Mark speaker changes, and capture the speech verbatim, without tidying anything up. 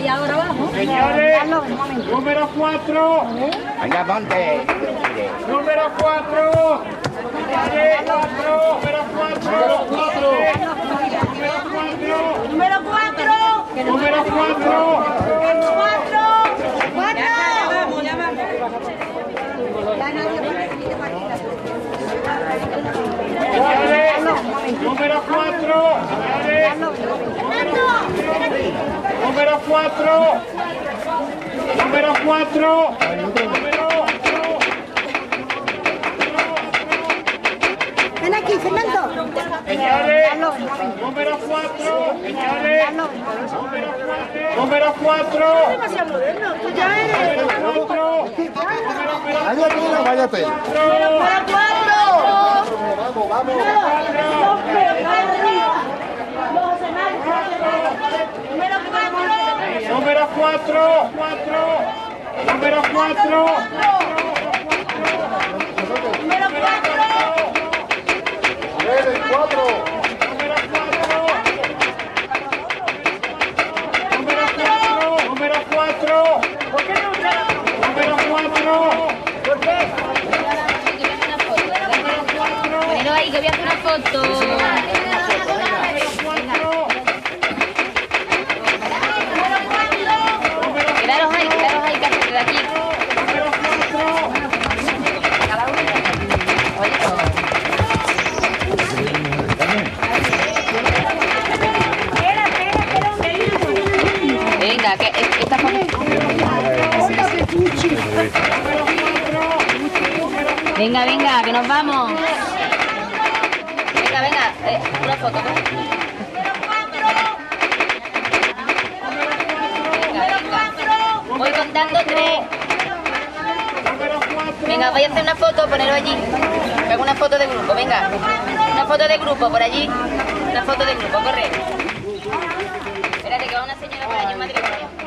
Speaker 1: ahí ahora abajo.
Speaker 2: Señores, número cuatro.
Speaker 3: Venga, ponte.
Speaker 2: Número cuatro. Cuatro. Número cuatro. Cuatro.
Speaker 1: Número cuatro.
Speaker 2: Número cuatro.
Speaker 1: Cuatro. Cuatro.
Speaker 2: Señores, número cuatro. Señores, número cuatro. Número cuatro.
Speaker 1: Ven aquí, Fernando.
Speaker 2: Señores, número cuatro. Señores, número cuatro.
Speaker 1: Demasiado moderno. Tú ya eres.
Speaker 2: Número cuatro.
Speaker 3: Váyate, váyate.
Speaker 1: Número cuatro.
Speaker 3: Vamos, vamos.
Speaker 2: Número cuatro. Número cuatro.
Speaker 3: Tres, cuatro.
Speaker 2: Número cuatro. Número cuatro.
Speaker 4: Ponelo ahí que voy a hacer una foto. Quedaros ahí, quedaros ahí, que de aquí. Venga, que esta foto. Venga, venga, que nos vamos. Venga, venga, eh, una foto. Venga, venga. Voy contando tres. Venga, voy a hacer una foto, ponerlo allí. Me hago una foto de grupo, venga. Una foto de grupo por allí. Una foto de grupo, corre. Espérate que va una señora por allí en matrimonio.